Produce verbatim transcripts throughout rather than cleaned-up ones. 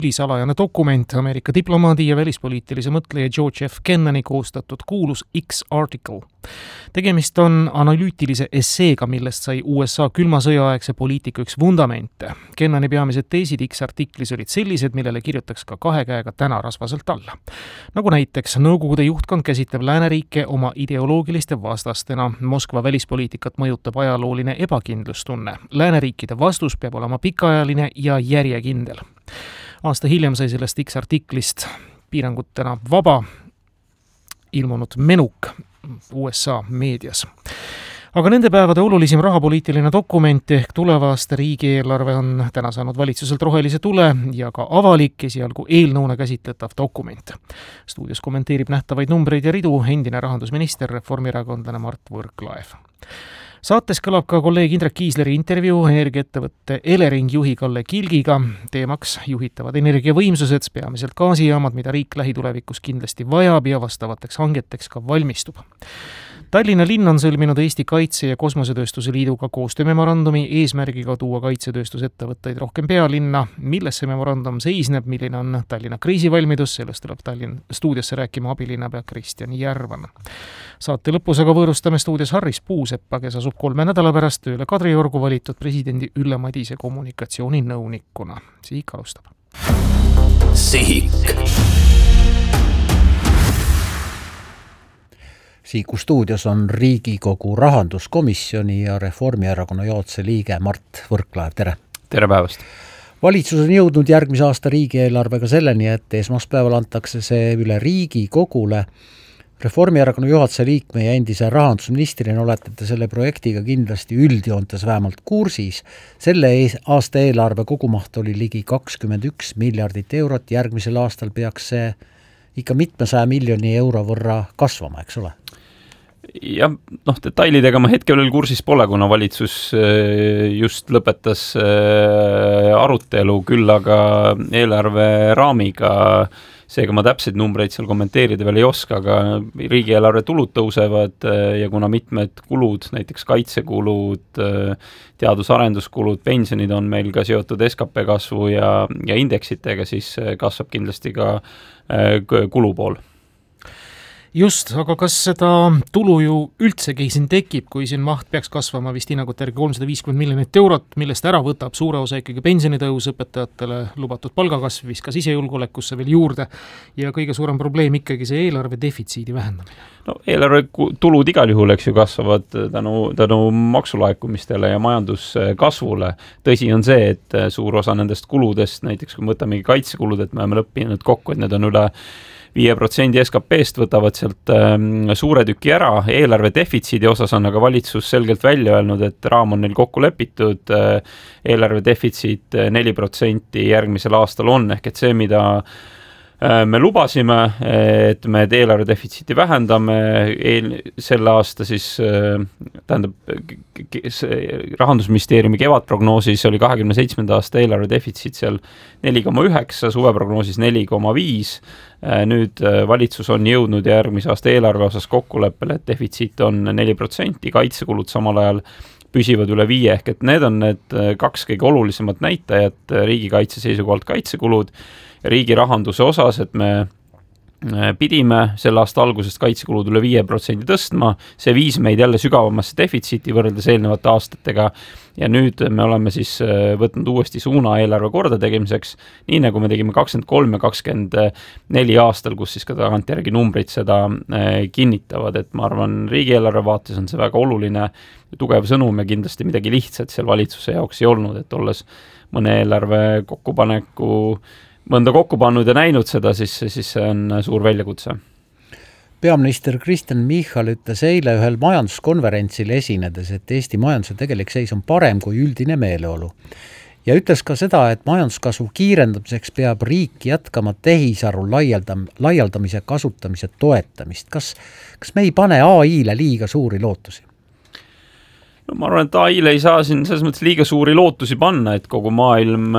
salajane dokument, Ameerika diplomaadi ja välispoliitilise mõtleja George F. Kennani koostatud kuulus X-article. Tegemist on analüütilise esseega, millest sai U S A külma sõjaaegse poliitika üks vundamente. Kennani peamised teesid X-artiklis olid sellised, millele kirjutaks ka kahe käega täna rasvaselt alla. Nagu näiteks Nõukogude juhtkond käsitleb lääneriike oma ideoloogiliste vastastena, Moskva välispoliitikat mõjutab ajalooline ebakindlustunne, lääneriikide vastus peab olema pikaajaline ja järjekindel. Aasta hiljem sai sellest X-artiklist piirangutena vaba ilmunud menuk U S A meedias. Aga nende päevade olulisim rahapoliitiline dokument ehk tulevaste riigieelarve on täna saanud valitsuselt rohelise tule ja ka avalik esialgu eelnõuna käsitletav dokument. Stuudios kommenteerib nähtavaid numbreid ja ridu endine rahandusminister, reformierakondlane Mart Võrklaev. Saates kõlab ka kolleeg Indrek Kiisleri intervjuu energiaettevõtte Elering juhi Kalle Kilgiga. Teemaks juhitavad energiavõimsused, peamiselt gaasijaamad, mida riik lähitulevikus kindlasti vajab ja vastavateks hangeteks ka valmistub. Tallinna linn on sõlminud Eesti Kaitse- ja Kosmosetööstuse Liiduga koostöömemorandumi eesmärgiga tuua kaitsetööstusettevõtteid rohkem pealinna. Milles see memorandum seisneb, milline on Tallinna kriisivalmidus, sellest tuleb Tallinn stuudiosse rääkima abilinnapea Kristjan Järvan. Saate lõpus aga võõrustame stuudios Harris Puuseppa, kes asub kolme nädala pärast tööle Kadriorgu valitud presidendi Ülle Madise kommunikatsiooninõunikuna. Sihik alustab. Sihik. Siiku stuudios on Riigikogu rahanduskomisjoni ja Reformierakonna juhatuse liige Mart Võrklaev. Tere! Tere päevast! Valitsus on jõudnud järgmise aasta riigieelarvega selleni, et esmaspäeval antakse see üle Riigikogule. Reformierakonna juhatuse liikme ja endise rahandusministrina olete te selle projektiga kindlasti üldjoontes vähemalt kursis. Selle aasta eelarve kogumaht oli ligi kakskümmend üks miljardit eurot. Järgmisel aastal peaks see ikka mitmesaja miljoni euro võrra kasvama, eks ole? Ja noh, detailidega ma hetkel veel kursis pole, kuna valitsus just lõpetas arutelu, küll aga eelarve raamiga, seega ma täpseid numbreid seal kommenteerida veel ei oska, aga riigieelarve tulud tõusevad ja kuna mitmed kulud, näiteks kaitsekulud, teadus-arenduskulud, pensionid on meil ka seotud S K P kasvu ja, ja indeksitega, siis kasvab kindlasti ka kulupool. Just, aga kas seda tulu ju üldsegi siin tekib, kui siin maht peaks kasvama vist hinnangut järgi kolmsada viiskümmend miljonit eurot, millest ära võtab suure osa ikkagi pensionitõus, õpetajatele lubatud palgakasv, viskas sisejulgeolekusse veel juurde ja kõige suurem probleem ikkagi see eelarve defitsiidi vähendamine. No eelarve tulud igal juhul eks ju kasvavad tänu, tänu maksulaekumistele ja majanduskasvule. Tõsi on see, et suur osa nendest kuludest, näiteks kui võtamegi kaitsekulud, et me oleme lõppinud kokku, et need on üle viie protsendi S K P-st võtavad sealt suure tüki ära. Eelarve defitsiidi osas on aga valitsus selgelt välja öelnud, et raam on neil kokku lepitud. Eelarve defitsiit neli protsenti järgmisel aastal on, ehk et see, mida me lubasime, et me eelarve defitsiiti vähendame eel, selle aasta siis, tähendab, Rahandusministeeriumi kevadprognoosis oli kahekümne seitsmenda aasta eelarve defitsiit seal neli koma üheksa, suveprognoosis neli koma viis. Nüüd valitsus on jõudnud järgmise aasta eelarve osas kokkuleppele, et defitsiit on neli protsenti, kaitsekulud samal ajal püsivad üle viie, ehk et need on need kaks kõige olulisemat näitajat riigikaitse seisukohalt kaitsekulud ja riigi rahanduse osas, et me pidime selle aasta algusest kaitsekulud üle viie protsendi tõstma, see viis meid jälle sügavamasse defitsiiti võrreldes eelnevate aastatega ja nüüd me oleme siis võtnud uuesti suuna eelarve korda tegemiseks, nii nagu me tegime kakskümmend kolm ja kakskümmend neli aastal, kus siis ka tagantjärgi numbrid seda kinnitavad, et ma arvan, riigieelarve vaates on see väga oluline tugev sõnum ja kindlasti midagi lihtsat seal valitsuse jaoks ei olnud, et olles mõne eelarve kokkupaneku mõnda kokku pannud ja näinud seda, siis, siis see on suur väljakutse. Peaminister Kristen Michal ütles eile ühel majanduskonverentsil esinedes, et Eesti majanduse tegelik seis on parem kui üldine meeleolu. Ja ütles ka seda, et majanduskasvu kiirendamiseks peab riik jätkama tehisaru laialdam, laialdamise kasutamise toetamist. Kas, kas me ei pane A I-le liiga suuri lootusi? No, ma arvan, et A I-le ei saa siin selles mõttes liiga suuri lootusi panna, et kogu maailm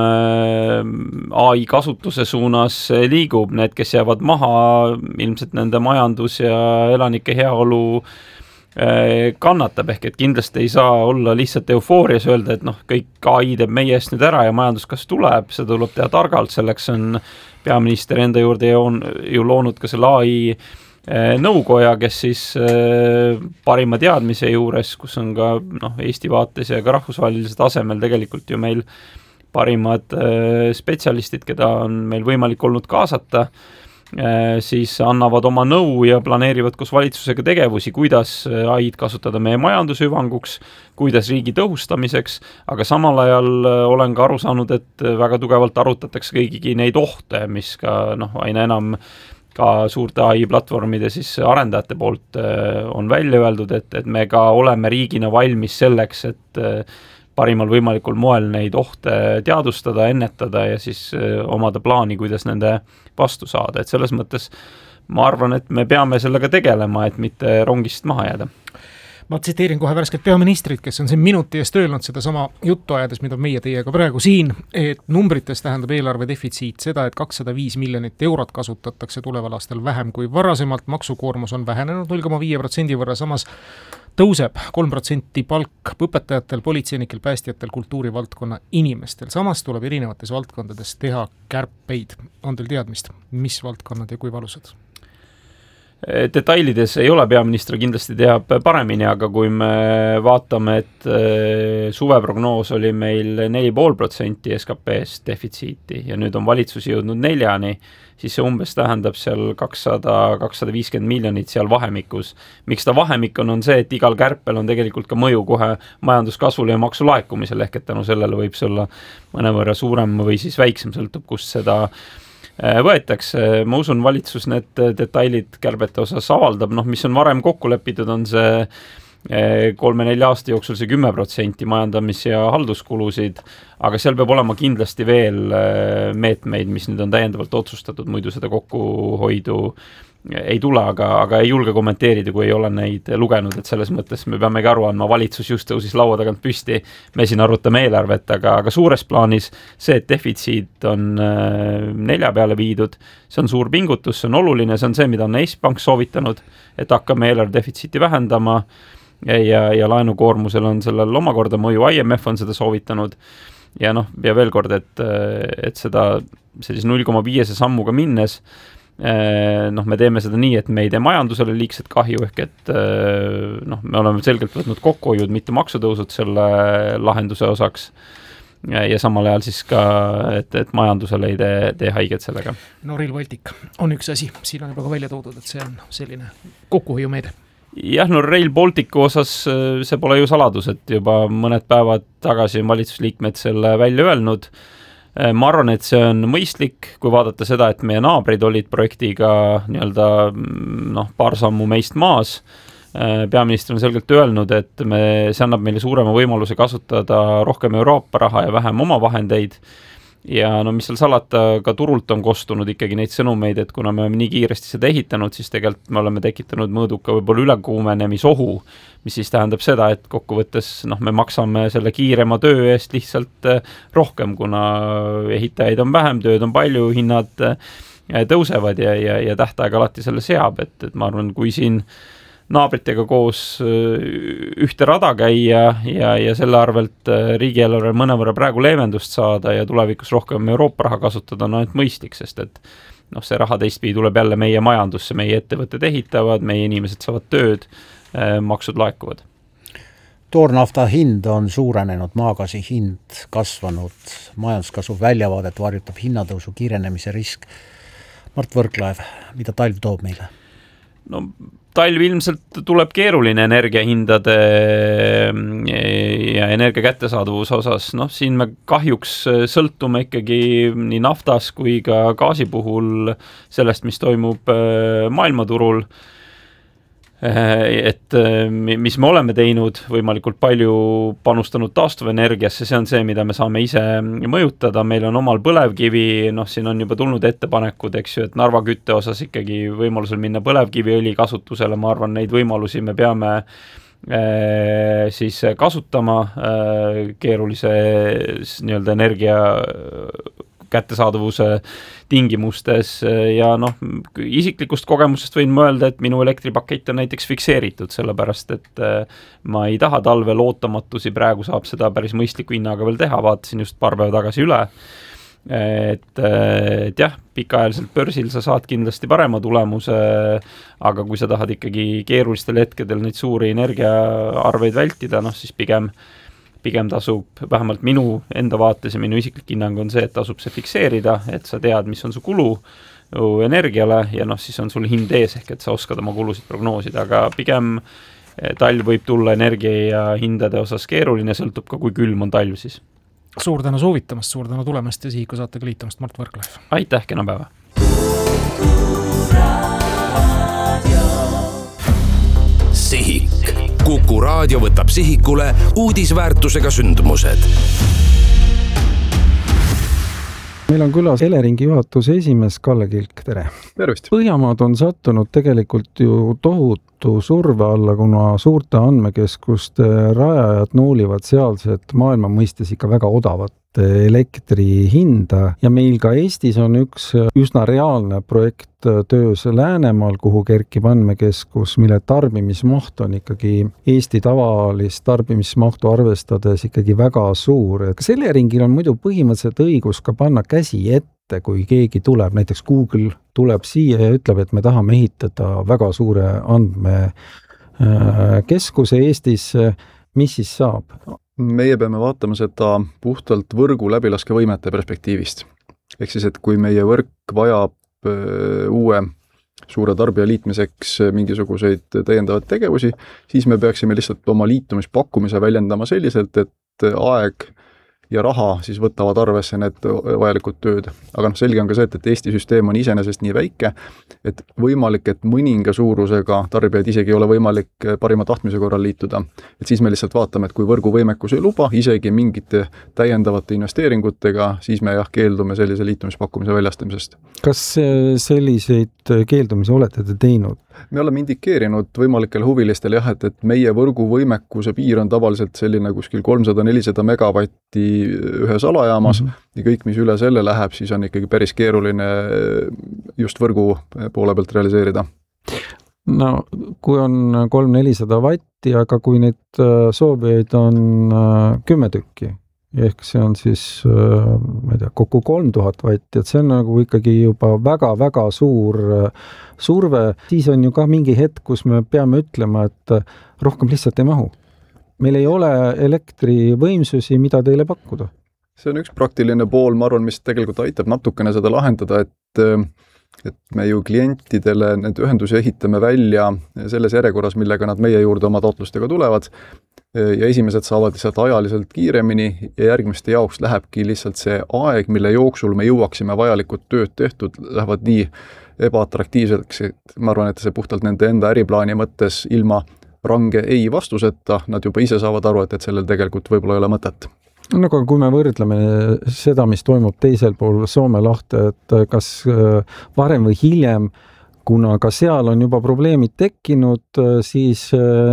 A I kasutuse suunas liigub. Need, kes jäävad maha, ilmselt nende majandus ja elanike heaolu kannatab, ehk et kindlasti ei saa olla lihtsalt eufoorias öelda, et noh, kõik A I teeb meie eest nüüd ära ja majanduskasv tuleb, seda tuleb teha targalt, selleks on peaminister enda juurde on ju loonud ka selle A I nõukoja, kes siis parima teadmise juures, kus on ka noh, Eesti vaates ja ka rahvusvahelisel tasemel tegelikult ju meil parimad spetsialistid, keda on meil võimalik olnud kaasata, siis annavad oma nõu ja planeerivad koos valitsusega tegevusi, kuidas A I-d kasutada meie majanduse hüvanguks, kuidas riigi tõhustamiseks, aga samal ajal olen ka aru saanud, et väga tugevalt arutatakse kõigigi neid ohte, mis ka noh, aina enam ka suurte A I-platvormide siis arendajate poolt on välja öeldud, et, et me ka oleme riigina valmis selleks, et parimal võimalikul moel neid ohte teadustada, ennetada ja siis omada plaani, kuidas nende vastu saada, et selles mõttes ma arvan, et me peame sellega tegelema, et mitte rongist maha jääda. Ma tsiteerin kohe värsket peaministrit, kes on siin minuti eest öelnud seda sama juttu ajades, mida meie teiega praegu siin, et numbrites tähendab eelarve defitsiit seda, et kakssada viis miljonit eurot kasutatakse tuleval aastal vähem kui varasemalt, maksukoormus on vähenenud null koma viis protsendi võrra, samas tõuseb kolm protsenti palk õpetajatel, politseinikel, päästjatel, kultuurivaldkonna inimestel. Samas tuleb erinevates valdkondades teha kärpeid. On teil teadmist, mis valdkonnad ja kui valusad? Detailides ei ole, peaminister kindlasti teab paremini, aga kui me vaatame, et suveprognoos oli meil neli koma viis protsenti S K P-st defitsiiti ja nüüd on valitsus jõudnud neljani, siis see umbes tähendab seal kakssada kakssada viiskümmend miljonit seal vahemikus. Miks ta vahemik on, on see, et igal kärpel on tegelikult ka mõju kohe majanduskasvule ja maksulaekumisele, ehk et tänu sellele võib see olla mõnevõrra suurem või siis väiksem, sõltub, kust seda võetakse. Ma usun, valitsus need detailid kärbete osas avaldab, noh, mis on varem kokku lepitud, on see kolme-nelja aasta jooksul see kümme protsenti majandamis- ja halduskulusid, aga seal peab olema kindlasti veel meetmeid, mis nüüd on täiendavalt otsustatud, muidu seda kokkuhoidu ei tule, aga, aga ei julge kommenteerida, kui ei ole neid lugenud, et selles mõttes me peamegi aru andma, valitsus just tõusis laua tagant püsti, me siin arutame eelarvet, aga, aga suures plaanis see, et defitsiit on nelja peale viidud, see on suur pingutus, see on oluline, see on see, mida on Eesti Pank soovitanud, et hakkame eelarve defitsiiti vähendama ja, ja laenukoormusel on sellel omakorda mõju, I M F on seda soovitanud ja noh, ja veel kord, et, et seda sellise null koma viiese sammuga minnes noh, me teeme seda nii, et me ei tee majandusele liigset kahju, ehk et noh, me oleme selgelt võtnud kokkuhoiud, mitte maksutõusud selle lahenduse osaks ja, ja samal ajal siis ka, et, et majandusele ei tee, tee haiget sellega. No Rail Baltic on üks asi, siin on juba ka välja toodud, et see on selline kokkuhoiumeede. Jah, no Rail Balticu osas see pole ju saladus, et juba mõned päevad tagasi on valitsusliikmed selle välja öelnud. Ma arvan, et see on mõistlik, kui vaadata seda, et meie naabrid olid projektiga nii-öelda noh, paar sammu meist maas. Peaminister on selgelt öelnud, et me, see annab meile suurema võimaluse kasutada rohkem Euroopa raha ja vähem oma vahendeid. Ja no mis seal salata, ka turult on kostunud ikkagi neid sõnumeid, et kuna me oleme nii kiiresti seda ehitanud, siis tegelikult me oleme tekitanud mõõduka võib-olla ülekuumenemisohu, mis siis tähendab seda, et kokkuvõttes noh, me maksame selle kiirema töö eest lihtsalt rohkem, kuna ehitajaid on vähem, tööd on palju, hinnad tõusevad ja, ja, ja tähtaeg alati selle seab, et, et ma arvan, kui siin naabritega koos ühte rada käia ja, ja selle arvelt riigieelarve mõnevõrra praegu leevendust saada ja tulevikus rohkem Euroopa raha kasutada, no et mõistlik, sest et noh, see raha teistpidi tuleb jälle meie majandusse, meie ettevõtted ehitavad, meie inimesed saavad tööd, maksud laekuvad. Toornafta hind on suurenenud, maagaasi hind kasvanud, majanduskasvu väljavaadet varjutab hinnatõusu kiirenemise risk. Mart Võrklaev, mida talv toob meile? No talv ilmselt tuleb keeruline energiahindade ja energia kättesaadavuse osas. Noh, siin me kahjuks sõltume ikkagi nii naftas kui ka gaasi puhul sellest, mis toimub maailmaturul. Et mis me oleme teinud, võimalikult palju panustanud taastuvenergiasse, see on see, mida me saame ise mõjutada, meil on omal põlevkivi, noh siin on juba tulnud ettepanekud, eks ju, et Narva kütte osas ikkagi võimalusel minna põlevkiviõli kasutusele, ma arvan, neid võimalusi me peame eh, siis kasutama eh, keerulise nii-öelda energia kättesaadavuse tingimustes ja noh, isiklikust kogemusest võin mõelda, et minu elektripakett on näiteks fikseeritud, sellepärast et ma ei taha talvel ootamatusi, praegu saab seda päris mõistliku hinnaga veel teha, vaatasin just paar päeva tagasi üle. Et, et jah, pikaajaliselt börsil sa saad kindlasti parema tulemuse, aga kui sa tahad ikkagi keerulistel hetkedel neid suuri energiaarveid vältida, noh siis pigem, pigem tasub, vähemalt minu enda vaates ja minu isiklik hinnang on see, et tasub see fikseerida, et sa tead, mis on su kulu energiale ja noh, siis on sul hind ees ehk et sa oskad oma kulusid prognoosida, aga pigem talv võib tulla energia ja hindade osas keeruline, sõltub ka, kui külm on talv siis. Suur tänu soovitamast, suur tänu tulemast ja Sihiku saatega liitumast, Mart Võrklaev. Aitäh, kena päeva! Sihik. Kuku raadio võtab sihikule uudisväärtusega sündmused. Meil on külas Eleringi juhatuse esimees Kalle Kilk, tere! Tervist! Põhjamaad on sattunud tegelikult ju tohutu surve alla, kuna suurte andmekeskuste rajajad nuulivad sealset maailma mõistes ikka väga odavat elektri hinda ja meil ka Eestis on üks üsna reaalne projekt töös Läänemaal, kuhu kerkib andmekeskus, mille tarbimismaht on ikkagi Eesti tavalist tarbimismahtu arvestades ikkagi väga suur. Kas Eleringil on muidu põhimõtteliselt õigus ka panna käsi ette, kui keegi tuleb, näiteks Google tuleb siia ja ütleb, et me tahame ehitada väga suure andmekeskuse Eestis, mis siis saab? Meie peame vaatama seda puhtalt võrgu läbilaskevõimete perspektiivist. Ehk siis, et kui meie võrk vajab uue suure tarbija liitmiseks mingisuguseid täiendavaid tegevusi, siis me peaksime lihtsalt oma liitumispakkumise väljendama selliselt, et aeg ja raha siis võtavad arvesse need vajalikud tööd. Aga noh, selge on ka see, et Eesti süsteem on iseenesest nii väike, et võimalik, et mõninga suurusega tarbijaid isegi ei ole võimalik parima tahtmise korral liituda. Et siis me lihtsalt vaatame, et kui võrgu võimekus ei luba, isegi mingite täiendavate investeeringutega, siis me jah keeldume sellise liitumispakkumise väljastamisest. Kas selliseid keeldumisi olete te teinud? Me oleme indikeerinud võimalikele huvilistele jah, et, et meie võrgu võimekuse piir on tavaliselt selline kuskil kolmsada nelisada megavatti ühes alajaamas mm -hmm. ja kõik, mis üle selle läheb, siis on ikkagi päris keeruline just võrgu poole pealt realiseerida. No kui on kolm nelisada vatti, aga kui neid soovijaid on kümme tükki, ehk see on siis, ma ei tea, kokku kolm tuhat vatti, et see on nagu ikkagi juba väga-väga suur surve, siis on ju ka mingi hetk, kus me peame ütlema, et rohkem lihtsalt ei mahu. Meil ei ole elektrivõimsusi, mida teile pakkuda. See on üks praktiline pool, ma arvan, mis tegelikult aitab natukene seda lahendada, et et me ju klientidele need ühendusi ehitame välja selles järjekorras, millega nad meie juurde oma taotlustega tulevad ja esimesed saavad lihtsalt ajaliselt kiiremini ja järgmiste jaoks lähebki lihtsalt see aeg, mille jooksul me jõuaksime vajalikud tööd tehtud, lähevad nii ebaatraktiivseks, et ma arvan, et see puhtalt nende enda äriplaani mõttes ilma range ei vastuseta, nad juba ise saavad aru, et, et sellel tegelikult võib-olla ei ole mõtet. No aga kui me võrdleme seda, mis toimub teisel pool Soome lahte, et kas varem või hiljem, kuna ka seal on juba probleemid tekkinud, siis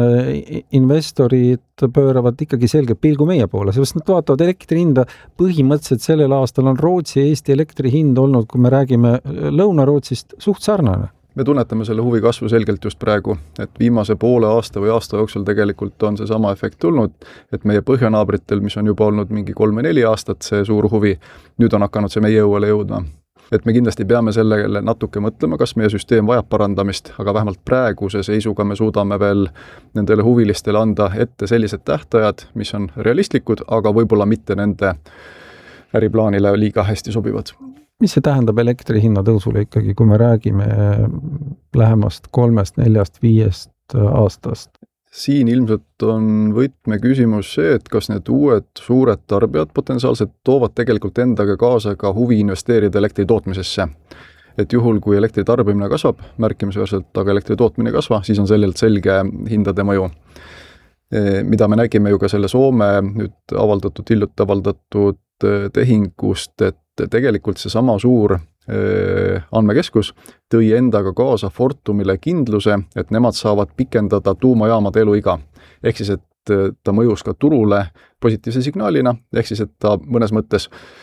investorid pööravad ikkagi selgelt pilgu meie poole, sest nad vaatavad elektri hinda. Põhimõtteliselt sellel aastal on Rootsi ja Eesti elektri hind olnud, kui me räägime Lõuna-Rootsist, suht sarnane. Me tunnetame selle huvi kasvu selgelt just praegu, et viimase poole aasta või aasta jooksul tegelikult on see sama efekt tulnud, et meie põhjanaabritel, mis on juba olnud mingi kolme-neli aastat, see suur huvi, nüüd on hakanud see meie õuele jõudma. Et me kindlasti peame sellele natuke mõtlema, kas meie süsteem vajab parandamist, aga vähemalt praeguse seisuga me suudame veel nendele huvilistele anda ette sellised tähtajad, mis on realistlikud, aga võib-olla mitte nende äriplaanile liiga hästi sobivad. Mis see tähendab elektri hinna tõusule ikkagi, kui me räägime lähemast kolmest, neljast, viiest aastast? Siin ilmselt on võtme küsimus see, et kas need uued suured tarbijad potentsiaalselt toovad tegelikult endaga kaasa ka huvi investeerida elektri tootmisesse. Et juhul, kui elektri tarbimine kasvab märkimisväärselt, aga elektri tootmine kasva, siis on sellelt selge hindade mõju. Mida me nägime ju ka selle Soome nüüd avaldatud, hiljuti avaldatud tehingust, et tegelikult see sama suur andmekeskus tõi endaga kaasa Fortumile kindluse, et nemad saavad pikendada tuumajaamade eluiga. Ehk siis, et ta mõjus ka turule positiivse signaalina, ehk siis, et ta mõnes mõttes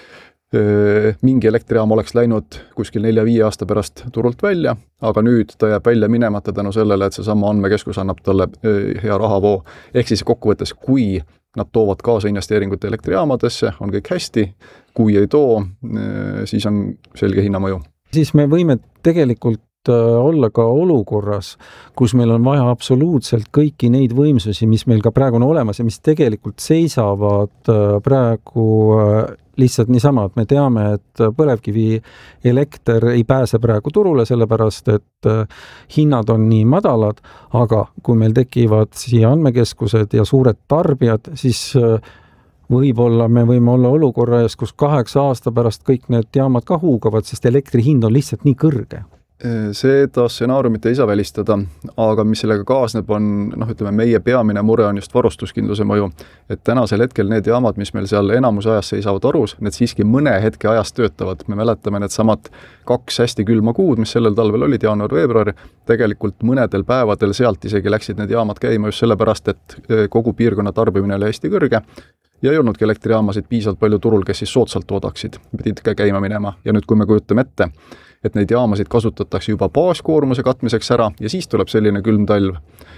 mingi elektrijaam oleks läinud kuskil nelja-viie aasta pärast turult välja, aga nüüd ta jääb välja minemata tänu sellele, et see sama andmekeskus annab talle hea rahavoo. Ehk siis kokkuvõttes, kui nad toovad kaasa investeeringut elektrijaamadesse, on kõik hästi, kui ei too, siis on selge hinnamõju. Siis me võime tegelikult olla ka olukorras, kus meil on vaja absoluutselt kõiki neid võimsusi, mis meil ka praegu on olemas ja mis tegelikult seisavad praegu lihtsalt niisama, et me teame, et põlevkivi elekter ei pääse praegu turule, sellepärast et hinnad on nii madalad, aga kui meil tekivad siia andmekeskused ja suured tarbijad, siis võib-olla me võime olla olukorra ees, kus kaheksa aasta pärast kõik need jaamad ka huugavad, sest elektri hind on lihtsalt nii kõrge. Seda stsenaariumit ei saa välistada, aga mis sellega kaasneb on, noh ütleme, meie peamine mure on just varustuskindluse mõju, et tänasel hetkel need jaamad, mis meil seal enamuse ajast seisavad arus, need siiski mõne hetke ajast töötavad. Me mäletame need samad kaks hästi külma kuud, mis sellel talvel olid, jaanuar-veebruar, tegelikult mõnedel päevadel sealt isegi läksid need jaamad käima just sellepärast, et kogu piirkonna tarbimine oli hästi kõrge ja ei olnudki elektrijaamasid piisavalt palju turul, kes siis soodsalt toodaksid, pidid ka käima minema. Ja nüüd, kui me kujutame ette, et neid jaamasid kasutatakse juba baaskoormuse katmiseks ära ja siis tuleb selline külm talv,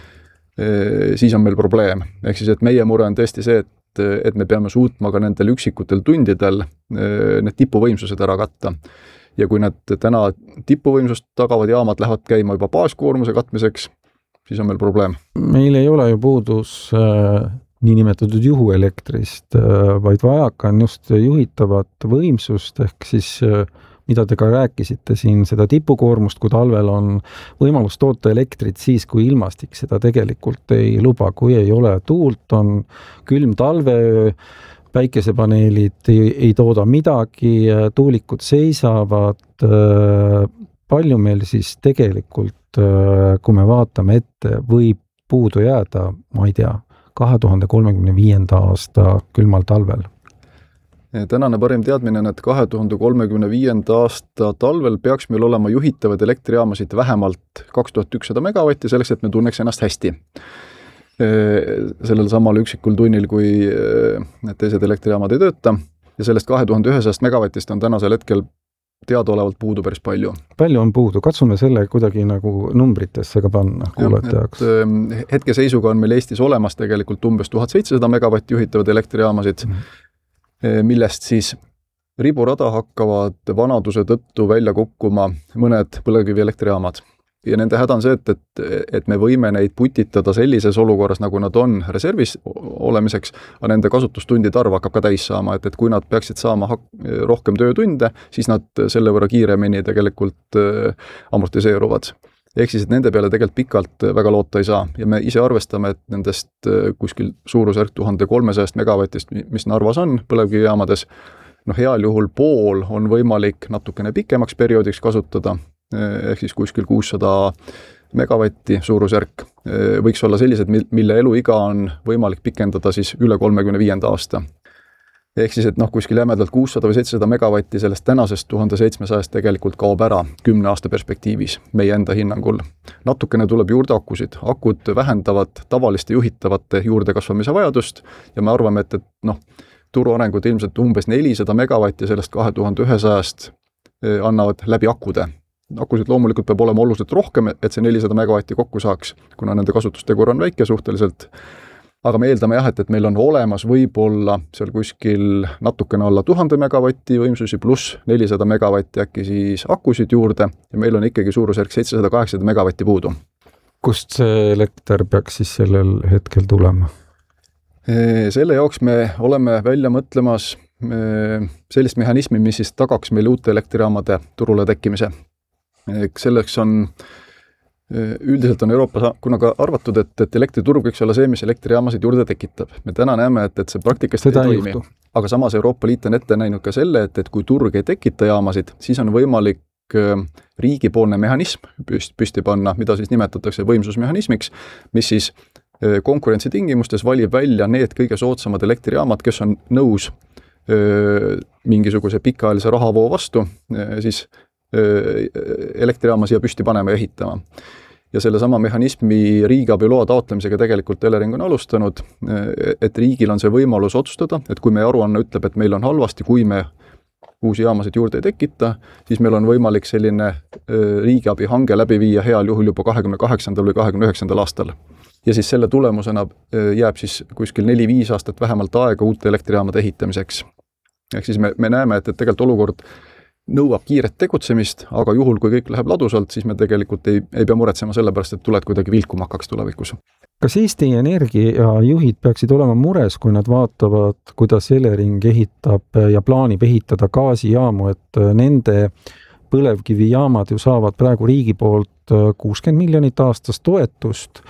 siis on meil probleem. Ehk siis, et meie mure on tõesti see, et, et me peame suutma ka nendel üksikutel tundidel need tipuvõimsused ära katta. Ja kui nad täna tipuvõimsust tagavad jaamad lähevad käima juba baaskoormuse katmiseks, siis on meil probleem. Meil ei ole ju puudus äh, niinimetatud juhuelektrist, äh, vaid vajaka on just juhitavat võimsust, ehk siis äh, mida te ka rääkisite siin, seda tipukoormust, kui talvel on võimalus toota elektrit siis, kui ilmastik seda tegelikult ei luba. Kui ei ole tuult, on külm talveöö, päikesepaneelid ei, ei tooda midagi, tuulikud seisavad. Palju meil siis tegelikult, kui me vaatame ette, võib puudu jääda, ma ei tea, kahe tuhande kolmekümne viienda aasta külmal talvel? Tänane parim teadmine on, et kahe tuhande kolmekümne viienda aasta talvel peaks meil olema juhitavad elektrijaamasid vähemalt kaks tuhat ükssada megavatti, selleks, et me tunneks ennast hästi. Sellel samal üksikul tunnil, kui need teised elektrijaamad ei tööta, ja sellest kahe tuhande ühesajast megavatist on tänasel hetkel teadaolevalt puudu päris palju. Palju on puudu, katsume selle kuidagi nagu numbritesse ka panna kuulajate jaoks. Hetke seisuga on meil Eestis olemas tegelikult umbes tuhat seitsesada megavatti juhitavad elektrijaamasid, mm. millest siis riburada hakkavad vanaduse tõttu välja kukkuma mõned põlevkivi elektrijaamad. Ja nende häda on see, et, et, et me võime neid putitada sellises olukorras, nagu nad on reservis olemiseks, aga nende kasutustundide arv hakkab ka täis saama, et, et kui nad peaksid saama rohkem töötunde, siis nad selle võrra kiiremini tegelikult amortiseeruvad. Ehk siis, et nende peale tegelikult pikalt väga loota ei saa. Ja me ise arvestame, et nendest kuskil suurusjärk tuhat kolmesada megavatist, mis Narvas on põlevkivijaamades, noh heal juhul pool on võimalik natukene pikemaks perioodiks kasutada, ehk siis kuskil kuussada megavatti suurusjärk. Võiks olla sellised, mille eluiga on võimalik pikendada siis üle kolmekümne viienda aasta. Ehk siis, et noh, kuskil jämedalt kuussada või seitsesada megavatti sellest tänasest tuhat seitsmesada tegelikult kaob ära kümne aasta perspektiivis meie enda hinnangul. Natukene tuleb juurde akusid. Akud vähendavad tavaliste juhitavate juurde kasvamise vajadust ja me arvame, et, et noh, turuarengud ilmselt umbes nelisada megavatti sellest kahe tuhande ühesajast annavad läbi akude. Akusid loomulikult peab olema oluliselt rohkem, et see nelisada megavatti kokku saaks, kuna nende kasutustegur on väike suhteliselt. Aga me eeldame jah, et, et meil on olemas võib-olla seal kuskil natukene alla tuhande megavatti võimsusi pluss nelisada megavatti äkki siis akusid juurde ja meil on ikkagi suurusjärk seitsesada kaheksasada megavatti puudu. Kust see elekter peaks siis sellel hetkel tulema? Selle jaoks me oleme välja mõtlemas sellist mehhanismi, mis siis tagaks meil uute elektrijaamade turule tekkimise. Selleks on üldiselt on Euroopas kunagi arvatud, et, et elektriturg võiks olla see, mis elektrijaamasid juurde tekitab. Me täna näeme, et, et see praktikast Seda ei toimi. Aga samas Euroopa Liit on ette näinud ka selle, et, et kui turg ei tekita jaamasid, siis on võimalik riigipoolne mehhanism püsti panna, mida siis nimetatakse võimsusmehhanismiks, mis siis konkurentsi tingimustes valib välja need kõige soodsamad elektrijaamad, kes on nõus mingisuguse pikaajalise rahavoo vastu, siis elektrijaama siia püsti panema ja ehitama. Ja selle sama mehhanismi riigiabiloa taotlemisega tegelikult Elering on alustanud, et riigil on see võimalus otsustada, et kui meie aruanne ütleb, et meil on halvasti, kui me uusi jaamasid juurde ei tekita, siis meil on võimalik selline riigiabi hange läbi viia heal juhul juba kahekümne kaheksandal või kahekümne üheksandal aastal. Ja siis selle tulemusena jääb siis kuskil neli-viis aastat vähemalt aega uute elektrijaamade ehitamiseks. Ehk siis me, me näeme, et, et tegelikult olukord nõuab kiiret tegutsemist, aga juhul, kui kõik läheb ladusalt, siis me tegelikult ei, ei pea muretsema selle pärast, et tuled kuidagi vilkuma hakkaks tulevikus. Kas Eesti Energia juhid peaksid olema mures, kui nad vaatavad, kuidas Elering ehitab ja plaanib ehitada gaasijaamu, et nende põlevkivijaamad ju saavad praegu riigi poolt kuuskümmend miljonit aastas toetust,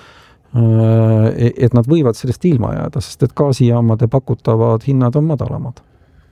et nad võivad sellest ilma jääda, sest et gaasijaamade pakutavad hinnad on madalamad?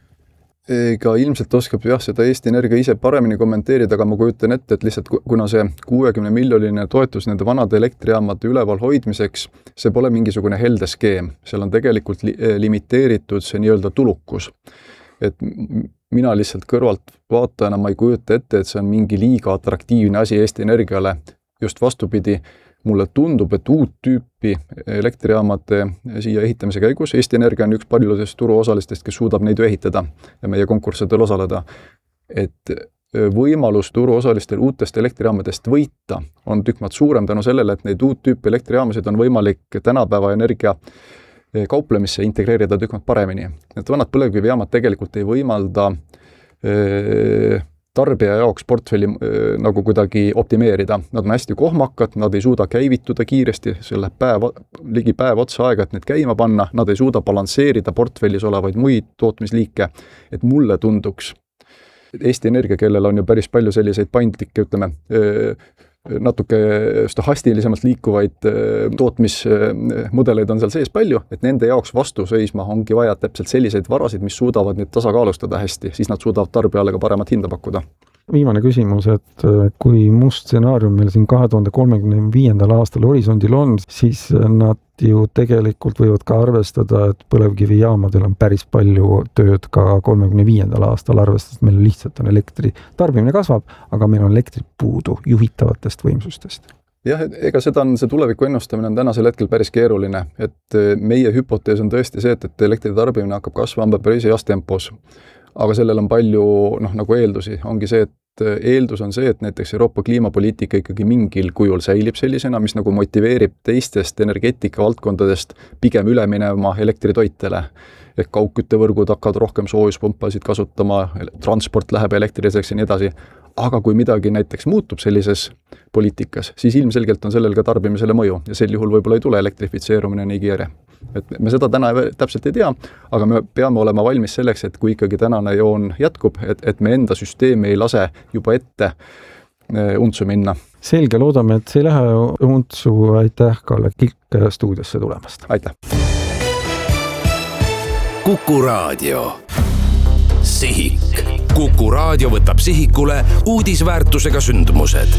Ega ilmselt oskab jah seda Eesti Energia ise paremini kommenteerida, aga ma kujutan ette, et lihtsalt kuna see kuuekümne miljoniline toetus nende vanade elektrijaamade üleval hoidmiseks, see pole mingisugune helde skeem. Seal on tegelikult li- limiteeritud see nii-öelda tulukus. Et mina lihtsalt kõrvalt vaatajana ma ei kujuta ette, et see on mingi liiga atraktiivne asi Eesti Energiale. Just vastupidi, mulle tundub, et uut tüüpi elektrijaamade siia ehitamise käigus, Eesti Energia on üks paljudest turuosalistest, kes suudab neid ehitada ja meie konkurssidel osaleda, et võimalus turuosalistel uutest elektrijaamadest võita on tükmad suurem tänu sellele, et neid uut tüüpi elektrijaamasid on võimalik tänapäeva energia kauplemisse integreerida tükmad paremini. Need vanad põlevkivijaamad tegelikult ei võimalda öö, tarbija jaoks portfelli äh, nagu kuidagi optimeerida. Nad on hästi kohmakad, nad ei suuda käivituda kiiresti, see läheb päev, ligi päev otsa aega, et need käima panna, nad ei suuda balansseerida portfellis olevaid muid tootmisliike, et mulle tunduks. Eesti Energia, kellel on ju päris palju selliseid paindlikke, ütleme, äh, natuke stohastilisemalt liikuvaid tootmismudeleid on seal sees palju, et nende jaoks vastu seisma ongi vaja täpselt selliseid varasid, mis suudavad neid tasakaalustada hästi, siis nad suudavad tarbijale ka paremat hinda pakkuda. Viimane küsimus, et kui must stsenaarium meil siin kahe tuhande kolmekümne viiendal aastal horisondil on, siis nad ju tegelikult võivad ka arvestada, et põlevkivijaamadel on päris palju tööd ka kolmekümne viiendal aastal, arvestades, et meil lihtsalt on elektri tarbimine kasvab, aga meil on elektri puudu juhitavatest võimsustest. Jah, ega seda on, see tuleviku ennustamine on tänasel hetkel päris keeruline, et meie hüpotees on tõesti see, et, et elektri tarbimine hakkab kasvama päris heas tempos. Aga sellel on palju noh, nagu eeldusi. Ongi see, et eeldus on see, et näiteks Euroopa kliimapoliitika ikkagi mingil kujul säilib sellisena, mis nagu motiveerib teistest energeetika valdkondadest pigem üle minema elektritoitele. Ehk kaugküttevõrgud hakkavad rohkem soojuspumpasid kasutama, transport läheb elektriliseks ja nii edasi. Aga kui midagi näiteks muutub sellises poliitikas, siis ilmselgelt on sellel ka tarbimisele mõju ja sel juhul võib-olla ei tule elektrifitseerumine nii kiire. Et me seda täna täpselt ei tea, aga me peame olema valmis selleks, et kui ikkagi tänane joon jätkub, et, et me enda süsteemi ei lase juba ette untsu minna. Selge, loodame, et see ei lähe untsu. Aitäh, Kalle Kilk stuudiosse tulemast. Aitäh. Kuku Raadio. Sihik. Kuku Raadio võtab sihikule uudisväärtusega sündmused.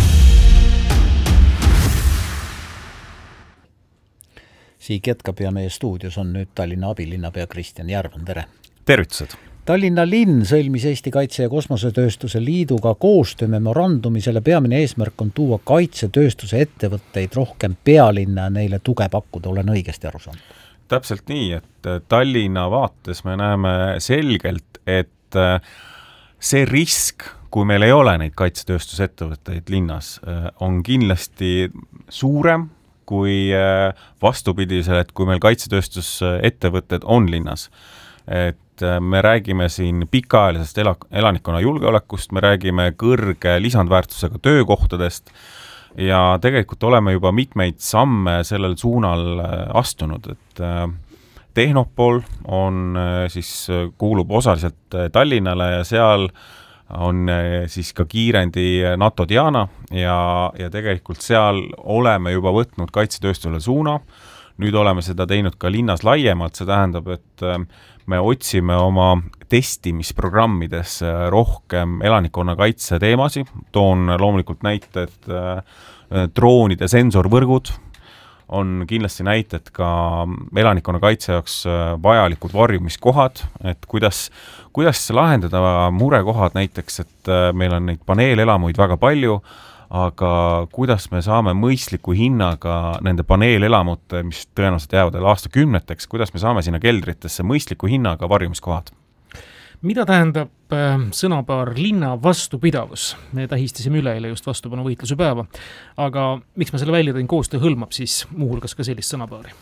Siik jätkab ja meie stuudios on nüüd Tallinna abilinnapea Kristjan Järvan, tere! Tervitused! Tallinna linn sõlmis Eesti Kaitse- ja Kosmosetööstuse Liiduga koostöömemorandumi, selle peamine eesmärk on tuua kaitsetööstuse ettevõtteid rohkem pealinna ja neile tuge pakkuda, olen õigesti aru saanud? Täpselt nii, et Tallinna vaates me näeme selgelt, et see risk, kui meil ei ole neid kaitsetööstuse ettevõtteid linnas, on kindlasti suurem kui vastupidisel, et kui meil kaitsetööstusettevõtted on linnas. Et me räägime siin pikaajalisest elanikkonna julgeolekust, me räägime kõrge lisandväärtusega töökohtadest ja tegelikult oleme juba mitmeid samme sellel suunal astunud, et Tehnopol on, siis kuulub osaliselt Tallinnale ja seal on siis ka kiirendi NATO Diana ja, ja tegelikult seal oleme juba võtnud kaitsetööstusele suuna. Nüüd oleme seda teinud ka linnas laiemalt, see tähendab, et me otsime oma testimisprogrammides rohkem elanikkonna kaitse teemasi. Toon loomulikult näite, et droonide sensorvõrgud on kindlasti näited ka elanikkonna kaitse jaoks vajalikud varjumiskohad, et kuidas, kuidas lahendada murekohad näiteks, et meil on neid paneelelamuid väga palju, aga kuidas me saame mõistliku hinnaga nende paneelelamute, mis tõenäoliselt jäävad aastakümneteks, kuidas me saame sinna keldritesse mõistliku hinnaga varjumiskohad? mida tähendab sõnapaar linna vastupidavus? Me tähistasime üleeile just vastupanuvõitluse päeva, aga miks ma selle välja tõin, koostöö hõlmab siis muuhulgas ka sellist sõnapaari?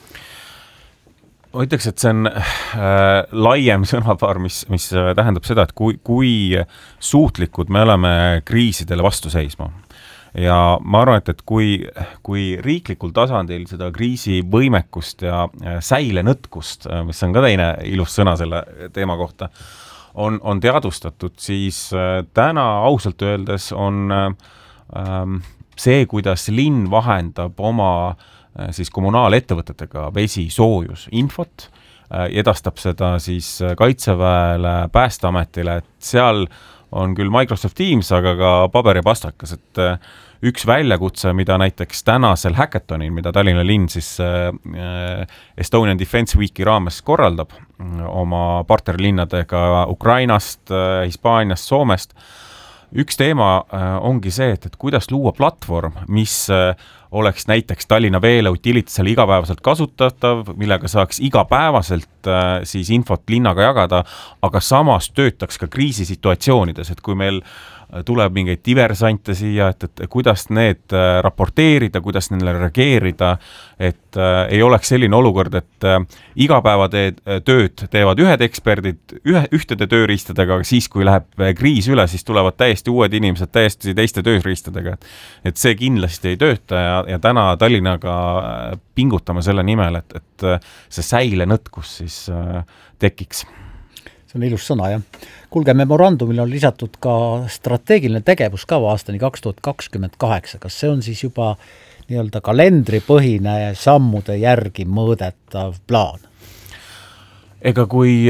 Ma ütleks, et see on äh, laiem sõnapaar, mis, mis tähendab seda, et kui, kui suutlikud me oleme kriisidele vastu seisma. Ja ma arvan, et, et kui, kui riiklikul tasandil seda kriisi võimekust ja säilenõtkust, mis on ka teine ilus sõna selle teema kohta, on, on teadustatud, siis äh, täna ausalt öeldes on äh, see, kuidas linn vahendab oma äh, siis kommunaalettevõtetega vesi, soojus, infot, äh, edastab seda siis Kaitseväele, Päästeametile, et seal on küll Microsoft Teams, aga ka paber ja pastakas, et äh, üks väljakutse, mida näiteks tänasel hackathonil, mida Tallinna linn siis äh, Estonian Defense Weeki raames korraldab äh, oma partnerlinnadega Ukrainast, äh, Hispaaniast, Soomest, üks teema äh, ongi see, et, et kuidas luua platvorm, mis äh, oleks näiteks Tallinna Veele utilitisele igapäevaselt kasutatav, millega saaks igapäevaselt äh, siis infot linnaga jagada, aga samas töötaks ka kriisisituatsioonides, et kui meil tuleb mingeid diversante siia, et, et kuidas need raporteerida, kuidas neile reageerida, et äh, ei oleks selline olukord, et äh, igapäevatööd teevad ühed eksperdid ühe, ühtede tööriistadega, aga siis, kui läheb kriis üle, siis tulevad täiesti uued inimesed täiesti teiste tööriistadega. Et see kindlasti ei tööta ja, ja täna Tallinnaga pingutame selle nimel, et, et see säilenõtkus siis äh, tekiks. See on ilus sõna, jah. Kuulge, memorandumil on lisatud ka strateegiline tegevuskava aastani kaks tuhat kakskümmend kaheksa. Kas see on siis juba nii-öelda kalendripõhine sammude järgi mõõdetav plaan? Ega kui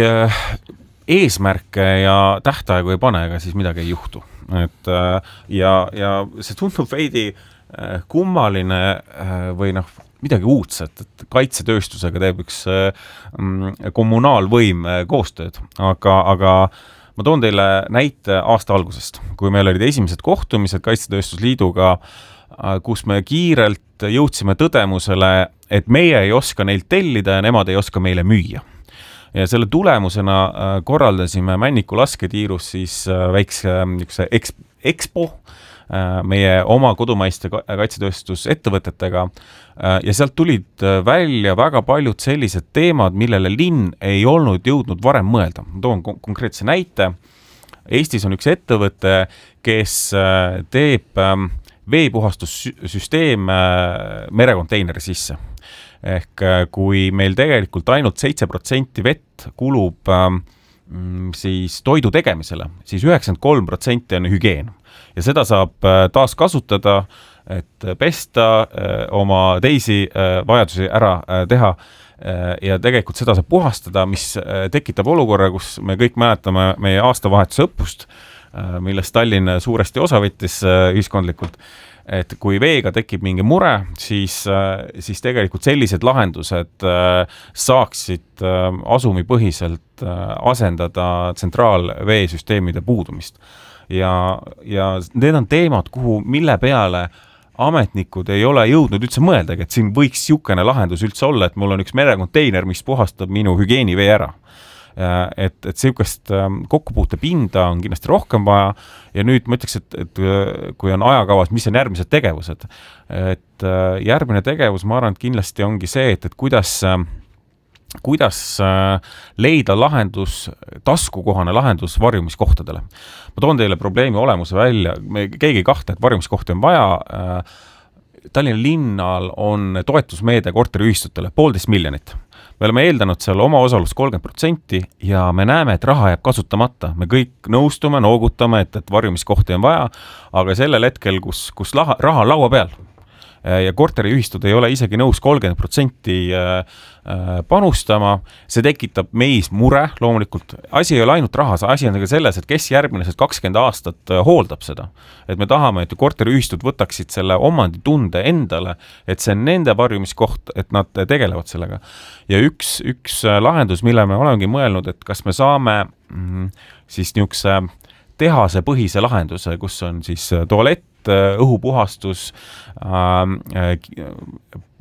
eesmärke ja tähtaegu ei pane, ega siis midagi ei juhtu. Et, ja, ja see tundub veidi kummaline või noh, midagi uudset, et kaitsetööstusega teeb üks mm, kommunaalvõim koostööd, aga, aga ma toon teile näite aasta algusest, kui meil olid esimesed kohtumised Kaitsetööstusliiduga, kus me kiirelt jõudsime tõdemusele, et meie ei oska neilt tellida ja nemad ei oska meile müüa. Ja selle tulemusena korraldasime Männiku lasketiirus siis väikse üks ekspo, meie oma kodumaiste kaitsetööstusettevõtetega ja sealt tulid välja väga paljud sellised teemad, millele linn ei olnud jõudnud varem mõelda. Ma toon konkreetse näite. Eestis on üks ettevõte, kes teeb veepuhastussüsteem merekonteineri sisse. Ehk kui meil tegelikult ainult seitse protsenti vett kulub siis toidu tegemisele, siis üheksakümmend kolm protsenti on hügieen. Ja seda saab taas kasutada, et pesta, oma teisi vajadusi ära teha ja tegelikult seda saab puhastada, mis tekitab olukorra, kus me kõik mäletame meie aastavahetuse õppust, millest Tallinn suuresti osa võttis ühiskondlikult, et kui veega tekib mingi mure, siis, siis tegelikult sellised lahendused saaksid asumipõhiselt asendada tsentraalveesüsteemide puudumist. Ja, ja need on teemad, kuhu, mille peale ametnikud ei ole jõudnud üldse mõeldagi, et siin võiks siukene lahendus üldse olla, et mul on üks merekonteiner, mis puhastab minu hügieenivee ära. Et, et siukest kokkupuute pinda on kindlasti rohkem vaja ja nüüd ma ütleks, et, et kui on ajakavas, mis on järgmised tegevused, et järgmine tegevus, ma arvan, et kindlasti ongi see, et, et kuidas, kuidas leida lahendus, taskukohane lahendus varjumiskohtadele. Ma toon teile probleemi olemuse välja, me keegi ei kahtle, et varjumiskohti on vaja. Tallinna linnal on toetusmeede korteriühistutele poolteist miljonit. Me oleme eeldanud seal oma osalust kolmkümmend protsenti ja me näeme, et raha jääb kasutamata. Me kõik nõustume, noogutame, et, et varjumiskohti on vaja, aga sellel hetkel, kus, kus laha, raha on laua peal ja korteriühistud ei ole isegi nõus kolmkümmend protsenti panustama, see tekitab meis mure, loomulikult. Asi ei ole ainult rahas, asi on ka selles, et kes järgmised kakskümmend aastat hooldab seda. Et me tahame, et korteriühistud võtaksid selle omanditunde endale, et see on nende varjumiskoht, et nad tegelevad sellega. Ja üks, üks lahendus, mille me olemegi mõelnud, et kas me saame mm, siis niisuguse tehase põhise lahenduse, kus on siis tualett, õhupuhastus,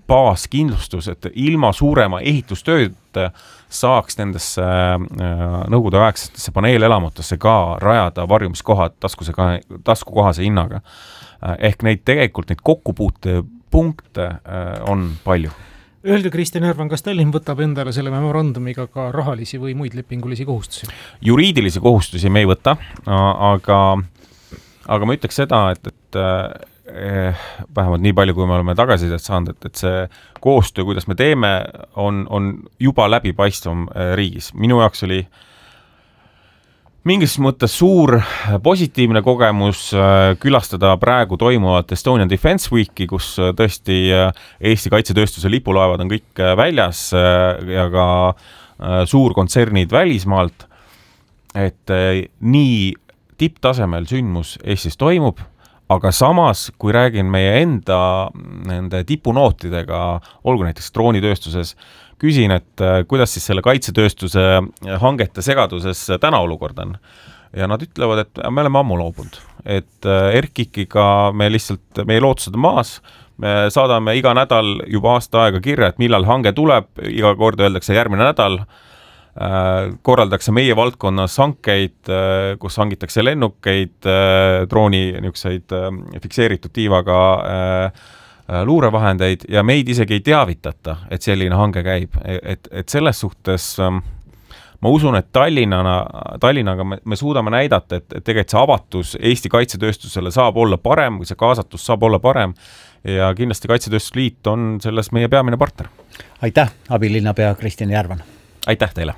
baaskindlustus, et ilma suurema ehitustööd saaks nendesse nõukogude aegsetesse paneelelamutesse ka rajada varjumiskohad taskuse, taskukohase hinnaga. Ehk neid tegelikult neid kokkupuutepunkte on palju. Öelge, Kristjan Järvan, kas Tallinn võtab endale selle memorandumiga ka rahalisi või muid lepingulisi kohustusi? Juriidilisi kohustusi me ei võta, aga, aga ma ütleks seda, et, et eh, vähemalt nii palju, kui me oleme tagasisidet saanud, et, et see koostöö, kuidas me teeme, on, on juba läbipaistvam riigis. Minu jaoks oli mingis mõttes suur positiivne kogemus külastada praegu toimuvat Estonian Defense Weeki, kus tõesti Eesti kaitsetööstuse lipulaevad on kõik väljas ja ka suurkontsernid välismaalt. Et nii tipptasemel sündmus Eestis toimub, aga samas, kui räägin meie enda nende tipunootidega, olgu näiteks droonitööstuses, küsin, et kuidas siis selle kaitsetööstuse hangete segaduses täna olukord on. Ja nad ütlevad, et me oleme ammu loobunud. Et Erkikiga me lihtsalt, meie lootused on maas, me saadame iga nädal juba aasta aega kirja, et millal hange tuleb, iga kord öeldakse järgmine nädal, korraldakse meie valdkonnas hankeid, kus hangitakse lennukeid, drooni niisuguseid fikseeritud tiivaga luurevahendeid ja meid isegi ei teavitata, et selline hange käib. Et, et selles suhtes ma usun, et Tallinnana, Tallinnaga me, me suudame näidata, et, et tegelikult see avatus Eesti kaitsetööstusele saab olla parem, see kaasatus saab olla parem ja kindlasti Kaitsetööstusliit on selles meie peamine partner. Aitäh, abilinnapea Kristjan Järvan. Aitäh teile.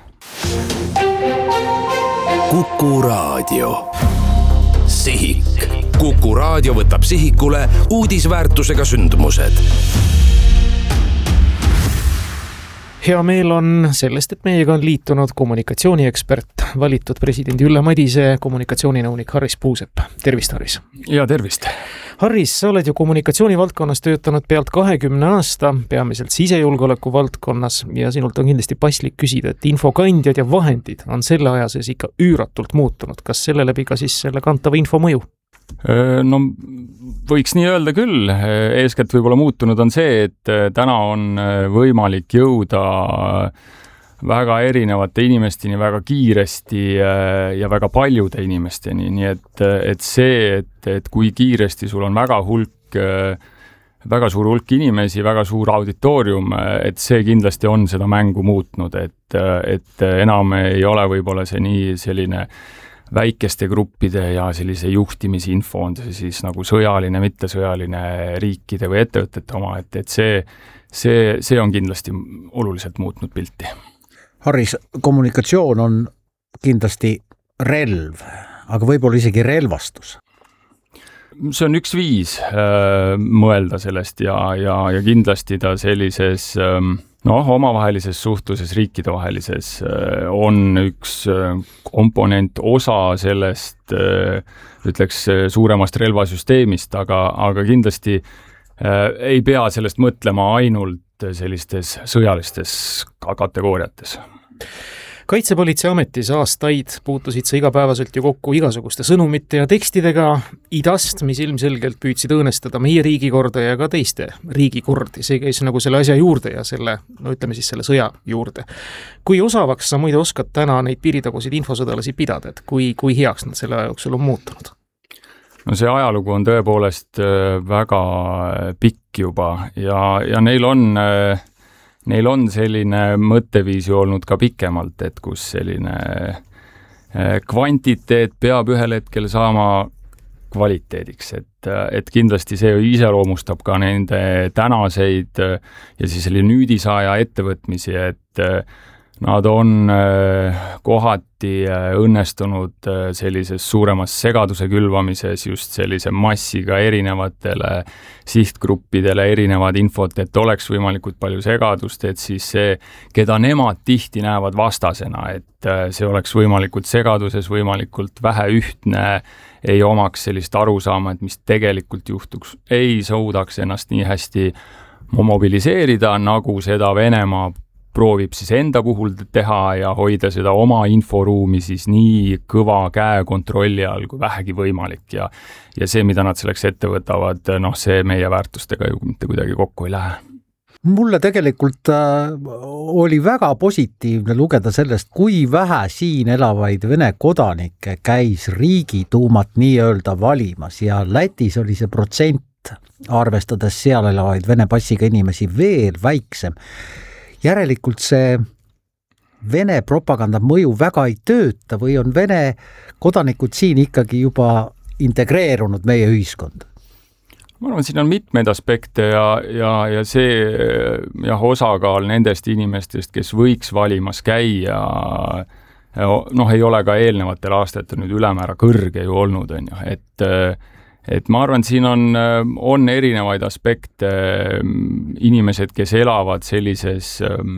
Kuku Raadio. Sihik. Kuku Raadio võtab sihikule uudisväärtusega sündmused. Hea meel on sellest, et meiega on liitunud kommunikatsiooniekspert, valitud presidendi Ülle Madise kommunikatsiooninõunik Harris Puusepp. Tervist, Harris! Ja tervist! Harris, sa oled ju kommunikatsioonivaldkonnas töötanud pealt kahekümne aasta, peamiselt sisejulgeoleku valdkonnas ja sinult on kindlasti paslik küsida, et infokandjad ja vahendid on selle aja sees ikka üüratult muutunud. Kas selle läbi ka siis selle kantava info mõju? No võiks nii öelda küll, eeskätt võib-olla muutunud on see, et täna on võimalik jõuda väga erinevate inimesteni väga kiiresti ja väga paljude inimesteni, nii et, et see, et, et kui kiiresti sul on väga hulk, väga suur hulk inimesi, väga suur auditoorium, et see kindlasti on seda mängu muutnud, et, et enam ei ole võib-olla see nii selline väikeste gruppide ja sellise juhtimisinfo on see siis nagu sõjaline, mittesõjaline riikide või ettevõtete oma, et, et see, see, see on kindlasti oluliselt muutnud pilti. Harris, kommunikatsioon on kindlasti relv, aga võib-olla isegi relvastus. See on üks viis äh, mõelda sellest ja, ja, ja kindlasti ta sellises äh, noh, omavahelises suhtluses, riikidevahelises äh, on üks äh, komponent, osa sellest äh, ütleks suuremast relvasüsteemist, aga, aga kindlasti äh, ei pea sellest mõtlema ainult sellistes sõjalistes kategooriates. Kaitsepolitseiametis aastaid puutusid sa igapäevaselt ju kokku igasuguste sõnumite ja tekstidega idast, mis ilmselgelt püüdsid õõnestada meie riigikorda ja ka teiste riigikordi. See käis nagu selle asja juurde ja selle, no ütleme siis selle sõja juurde. Kui osavaks sa muide oskad täna neid piiritagusid infosõdalasi pidada, et kui, kui heaks nad selle aja jooksul on muutunud? No see ajalugu on tõepoolest väga pikk juba ja, ja neil on Neil on selline mõtteviisi olnud ka pikemalt, et kus selline kvantiteet peab ühel hetkel saama kvaliteediks, et, et kindlasti see iseloomustab ka nende tänaseid ja siis selline nüüdisaja ettevõtmisi, et nad on kohati õnnestunud sellises suuremas segaduse külvamises just sellise massiga erinevatele sihtgruppidele erinevad infot, et oleks võimalikult palju segadust, et siis see, keda nemad tihti näevad vastasena, et see oleks võimalikult segaduses, võimalikult vähe ühtne, ei omaks sellist arusaama, et mis tegelikult juhtuks, ei suudaks ennast nii hästi mobiliseerida, nagu seda Venemaa proovib siis enda puhul teha ja hoida seda oma inforuumi siis nii kõva käe kontrolli all kui vähegi võimalik ja, ja see, mida nad selleks ette võtavad, noh, see meie väärtustega ju mitte kuidagi kokku ei lähe. mulle tegelikult äh, oli väga positiivne lugeda sellest, kui vähe siin elavaid Vene kodanikke käis Riigiduumat nii-öelda valimas ja Lätis oli see protsent, arvestades seal elavaid Vene passiga inimesi, veel väiksem. Järelikult see Vene propaganda mõju väga ei tööta või on Vene kodanikud siin ikkagi juba integreerunud meie ühiskonda? Ma arvan, siin on mitmeid aspekte ja, ja, ja see jah, osakaal nendest inimestest, kes võiks valimas käia, noh, ei ole ka eelnevatel aastatel nüüd ülemäära kõrge ju olnud, on ju, et et ma arvan, siin on, on erinevaid aspekte, inimesed, kes elavad sellises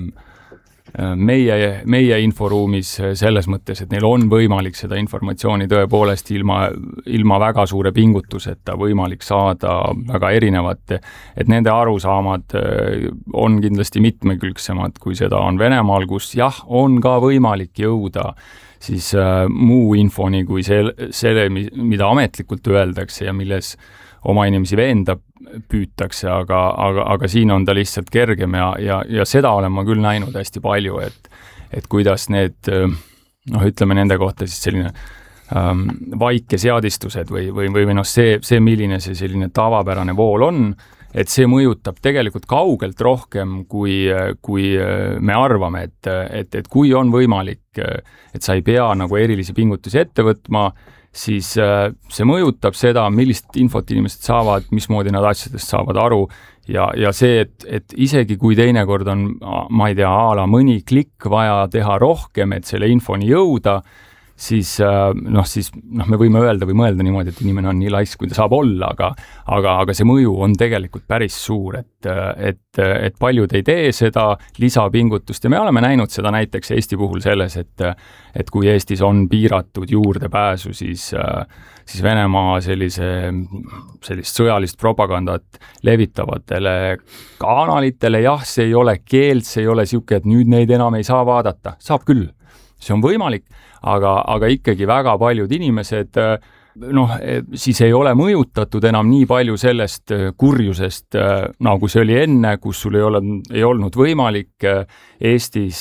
meie, meie inforuumis selles mõttes, et neil on võimalik seda informatsiooni tõepoolest ilma, ilma väga suure pingutuseta võimalik saada väga erinevate, et nende arusaamad on kindlasti mitmekülgsemad, kui seda on Venemaal, kus jah, on ka võimalik jõuda siis äh, muu infoni kui selle, selle, mida ametlikult öeldakse ja milles oma inimesi veenda püütakse, aga, aga, aga siin on ta lihtsalt kergem ja, ja, ja seda olen ma küll näinud hästi palju, et, et kuidas need, noh, ütleme nende kohta siis selline ähm, vaike seadistused või, või, või noh, see, see, milline see selline tavapärane vool on, et see mõjutab tegelikult kaugelt rohkem, kui, kui me arvame, et, et, et kui on võimalik, et sa ei pea nagu erilisi pingutusi ette võtma, siis see mõjutab seda, millist infot inimesed saavad, mismoodi nad asjadest saavad aru ja, ja see, et, et isegi kui teinekord on, ma ei tea, aala mõni klikk vaja teha rohkem, et selle infoni jõuda, siis noh, siis noh, me võime öelda või mõelda niimoodi, et inimene on nii laisk, kui ta saab olla, aga, aga, aga see mõju on tegelikult päris suur, et, et, et paljud ei tee seda lisapingutust ja me oleme näinud seda näiteks Eesti puhul selles, et, et kui Eestis on piiratud juurdepääsu, siis, siis Venemaa sellise, sellist sõjalist propagandat levitavatele kanalitele, jah, see ei ole keeld, see ei ole siuke, et nüüd neid enam ei saa vaadata, saab küll, see on võimalik, aga, aga ikkagi väga paljud inimesed noh, siis ei ole mõjutatud enam nii palju sellest kurjusest, nagu see oli enne, kus sul ei, ole, ei olnud võimalik Eestis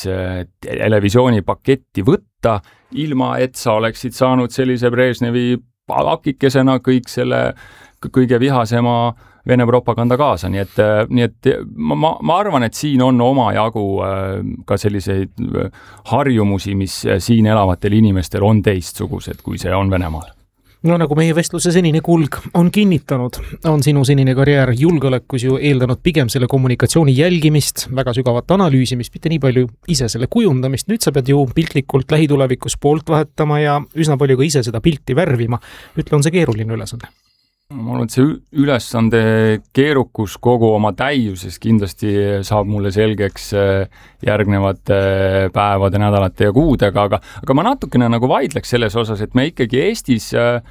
televisioonipaketti võtta, ilma et sa oleksid saanud sellise Brežnevi palakikesena kõik selle kõige vihasema Vene propaganda kaasa, nii et, nii et ma, ma arvan, et siin on omajagu ka selliseid harjumusi, mis siin elavatel inimestel on teistsugused, kui see on Venemaal. No nagu meie vestluse senine kulg on kinnitanud, on sinu senine karjäär julgeolekus ju eeldanud pigem selle kommunikatsiooni jälgimist, väga sügavat analüüsimist, mitte nii palju ise selle kujundamist. Nüüd sa pead ju piltlikult lähitulevikus poolt vahetama ja üsna palju ka ise seda pilti värvima. Ütle, on see keeruline ülesanne? Ma arvan, et see ülesande keerukus kogu oma täiuses kindlasti saab mulle selgeks järgnevate päevade, nädalate ja kuudega, aga, aga ma natukene nagu vaidleks selles osas, et me ikkagi Eestis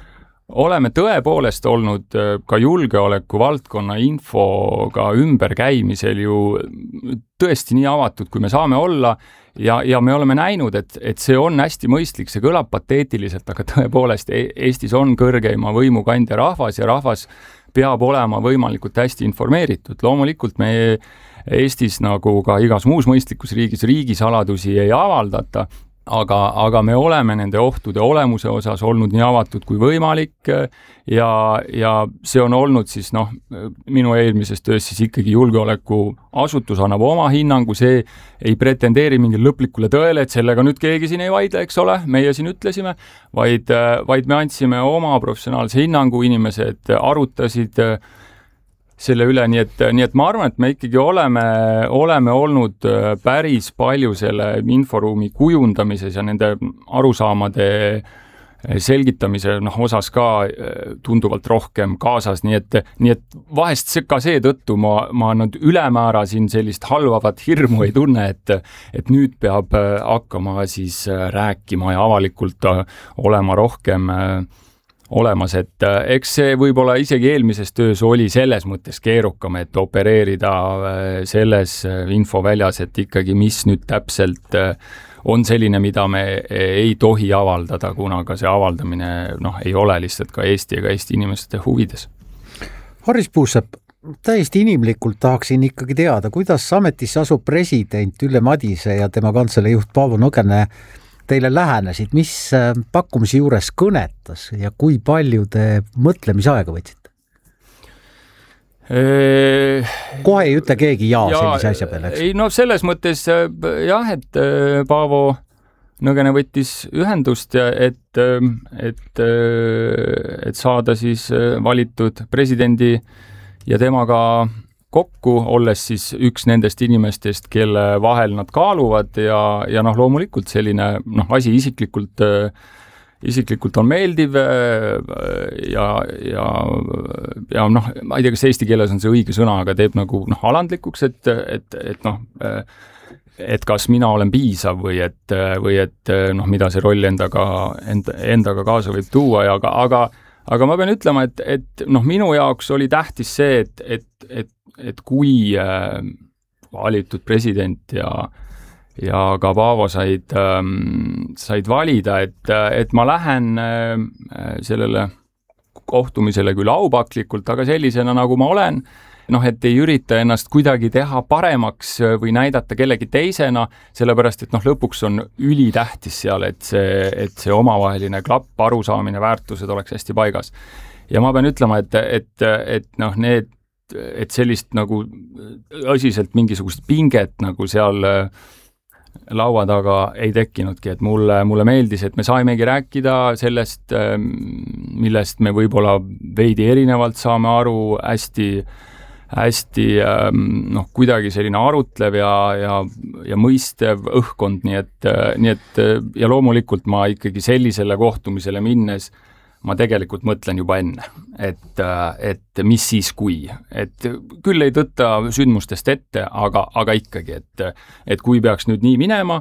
oleme tõepoolest olnud ka julgeoleku valdkonna infoga ümberkäimisel ju tõesti nii avatud, kui me saame olla. Ja, ja me oleme näinud, et, et see on hästi mõistlik, see kõlab pateetiliselt, aga tõepoolest Eestis on kõrgeima võimukandja rahvas ja rahvas peab olema võimalikult hästi informeeritud. Loomulikult me Eestis nagu ka igas muus mõistlikus riigis riigisaladusi ei avaldata, aga, aga me oleme nende ohtude olemuse osas olnud nii avatud kui võimalik ja, ja see on olnud siis noh, minu eelmises töös siis ikkagi julgeoleku asutus annab oma hinnangu, see ei pretendeeri mingil lõplikule tõele, et sellega nüüd keegi siin ei vaidle, eks ole, meie siin ütlesime, vaid, vaid me andsime oma professionaalse hinnangu, inimesed arutasid selle üle, nii et, nii et ma arvan, et me ikkagi oleme, oleme olnud päris palju selle inforuumi kujundamises ja nende arusaamade selgitamise noh, osas ka tunduvalt rohkem kaasas, nii et, nii et vahest ka seetõttu ma, ma nüüd ülemäära siin sellist halvavat hirmu ei tunne, et, et nüüd peab hakkama siis rääkima ja avalikult olema rohkem olemas, et eks see võib-olla isegi eelmises töös oli selles mõttes keerukam, et opereerida selles infoväljas, et ikkagi mis nüüd täpselt on selline, mida me ei tohi avaldada, kuna ka see avaldamine noh, ei ole lihtsalt ka Eesti ega Eesti inimeste huvides. Haris Puusepp, täiesti inimlikult tahaksin ikkagi teada, kuidas ametisse asub president Ülle Madise ja tema kantselei juht Paavo Nõgene teile lähenesid, mis pakkumisi juures kõnetas ja kui palju te mõtlemisaega võtsite? Eee, kohe ei ütle keegi jaa ja, sellise asja peale, eks? Ei, no selles mõttes jah, et Paavo Nõgene võttis ühendust ja et, et, et saada siis valitud presidendi ja temaga kokku, olles siis üks nendest inimestest, kelle vahel nad kaaluvad ja, ja noh, loomulikult selline noh, asi isiklikult isiklikult on meeldiv ja, ja, ja noh, ma ei tea, kas eesti keeles on see õige sõna, aga teeb nagu noh, alandlikuks, et, et, et noh, et kas mina olen piisav või et, või et noh, mida see roll endaga, enda, endaga kaasa võib tuua ja aga, aga, aga ma pean ütlema, et, et noh, minu jaoks oli tähtis see, et, et, et, et kui valitud president ja ja ka Paavo said, ähm, said valida, et, et ma lähen äh, sellele kohtumisele küll aupaklikult, aga sellisena, nagu ma olen, noh, et ei ürita ennast kuidagi teha paremaks või näidata kellegi teisena, sellepärast, et noh, lõpuks on ülitähtis seal, et see, et see omavaheline klapp, arusaamine, väärtused oleks hästi paigas. Ja ma pean ütlema, et, et, et noh, need, et sellist nagu õsiselt mingisugust pinget nagu seal laua taga ei tekkinudki, et mulle, mulle meeldis, et me saimegi rääkida sellest, millest me võib-olla veidi erinevalt saame aru, hästi, hästi noh, kuidagi selline arutlev ja, ja, ja mõistev õhkkond, nii et, nii et ja loomulikult ma ikkagi sellisele kohtumisele minnes ma tegelikult mõtlen juba enne, et, et mis siis kui, et küll ei tõtta sündmustest ette, aga, aga ikkagi, et, et kui peaks nüüd nii minema,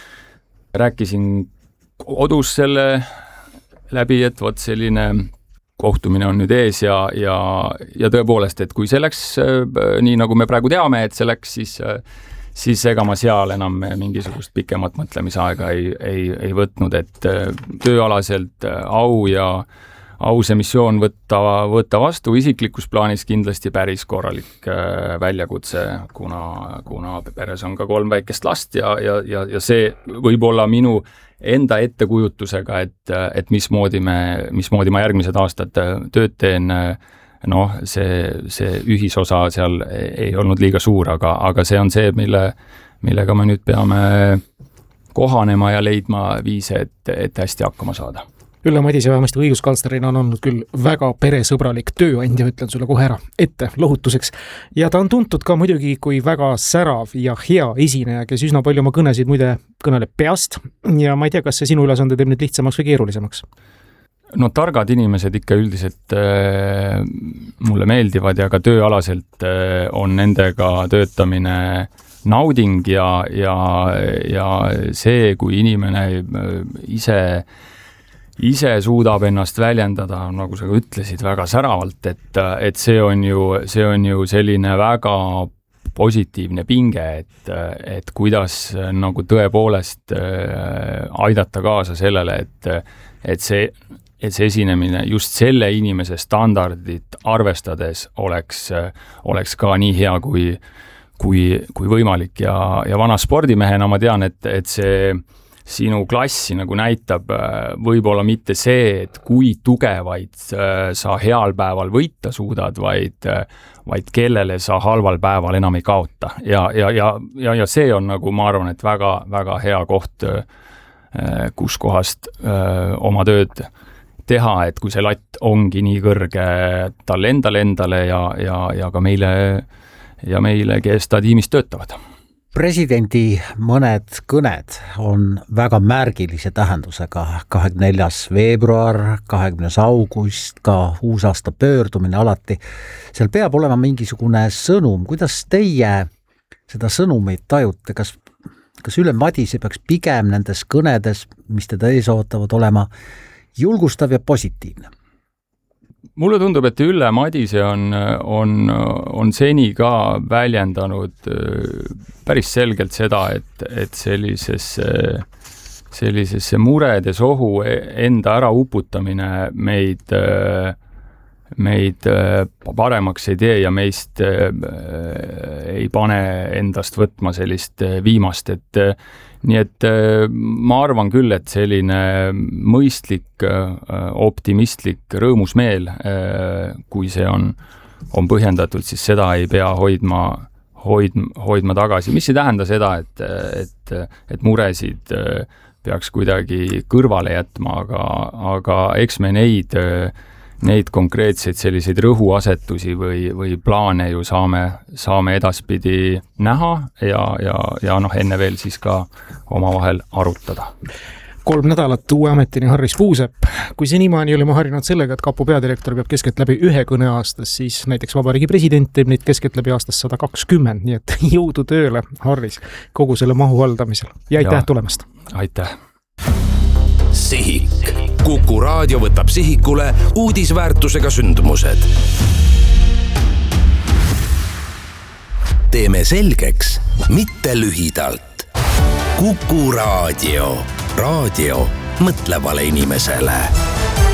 rääkisin kodus selle läbi, et vot selline kohtumine on nüüd ees ja, ja, ja tõepoolest, et kui see läks nii, nagu me praegu teame, et see läks, siis siis ega ma seal enam mingisugust pikemat mõtlemisaega ei, ei, ei võtnud, et tööalaselt au ja au see missioon võtta, võtta vastu, isiklikus plaanis kindlasti päris korralik väljakutse, kuna, kuna peres on ka kolm väikest last ja, ja, ja, ja see võib olla minu enda ettekujutusega, et, et mismoodi, me, mismoodi ma järgmised aastad tööd teen, noh, see, see ühisosa seal ei olnud liiga suur, aga, aga see on see, mille, millega me nüüd peame kohanema ja leidma viise, et, et hästi hakkama saada. Ülle Madise vähemasti õiguskantslerina on olnud küll väga peresõbralik tööandja, ütlen sulle kohe ära ette lohutuseks. Ja ta on tuntud ka muidugi kui väga särav ja hea esineja, kes üsna palju oma kõnesid muide kõneleb peast ja ma ei tea, kas see sinu ülesande teeb nüüd lihtsamaks või keerulisemaks? No targad inimesed ikka üldiselt äh, mulle meeldivad ja ka tööalaselt äh, on nendega töötamine nauding ja, ja, ja see, kui inimene äh, ise, ise suudab ennast väljendada, nagu sa ka ütlesid, väga säravalt, et, et see on ju, see on ju selline väga positiivne pinge, et, et kuidas nagu tõepoolest äh, aidata kaasa sellele, et, et see et see esinemine just selle inimese standardit arvestades oleks, oleks ka nii hea kui, kui, kui võimalik ja, ja vana spordimehena ma tean, et, et see sinu klassi nagu näitab võib-olla mitte see, et kui tugevaid sa heal päeval võita suudad, vaid, vaid kellele sa halval päeval enam ei kaota ja, ja, ja, ja, ja see on nagu ma arvan, et väga, väga hea koht, kus kohast öö, oma tööd teha, et kui see latt ongi nii kõrge talle endale endale ja, ja, ja ka meile, ja meile, kes ta tiimis töötavad. Presidendi mõned kõned on väga märgilise tähendusega. kahekümne neljas veebruar, kahekümnes august, ka uusaasta pöördumine alati. Seal peab olema mingisugune sõnum. Kuidas teie seda sõnumit tajute? Kas, kas Ülle Madise peaks pigem nendes kõnedes, mis teda ees ootavad, olema julgustav ja positiivne? Mulle tundub, et Ülle Madise on, on, on seni ka väljendanud päris selgelt seda, et, et sellisesse, sellisesse muredes ohu enda ära uputamine meid meid paremaks ei tee ja meist ei pane endast võtma sellist viimast, et nii et ma arvan küll, et selline mõistlik, optimistlik, rõõmus meel, kui see on, on põhjendatud, siis seda ei pea hoidma, hoid, hoidma tagasi, mis ei tähenda seda, et, et, et muresid peaks kuidagi kõrvale jätma, aga, aga eks me neid neid konkreetseid selliseid rõhuasetusi või, või plaane ju saame, saame edaspidi näha ja, ja, ja noh, enne veel siis ka omavahel arutada. Kolm nädalat uue ametini Harris Puusepp. Kui senimaani olime harjunud sellega, et kapo peadirektor peab keskelt läbi ühe kõne aastas, siis näiteks Vabariigi president teeb neid keskelt läbi aastas sada kakskümmend, nii et jõudu tööle, Harris, kogu selle mahu haldamisel. Ja aitäh ja, tulemast! Aitäh! Sihik. Kuku raadio võtab sihikule uudisväärtusega sündmused. Teeme selgeks, mitte lühidalt. Kuku raadio. Raadio mõtlevale inimesele.